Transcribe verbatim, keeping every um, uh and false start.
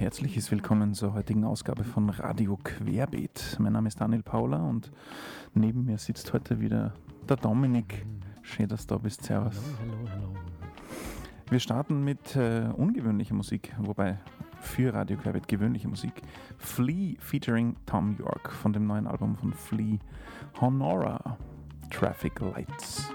herzliches Willkommen zur heutigen Ausgabe von Radio Querbeet. Mein Name ist Daniel Paula und neben mir sitzt heute wieder der Dominik. Schön, dass du da bist. Servus. Hallo, hallo, hallo. Wir starten mit äh, ungewöhnlicher Musik, wobei für Radio Querbeet gewöhnliche Musik. Flea featuring Tom York von dem neuen Album von Flea, Honora, Traffic Lights.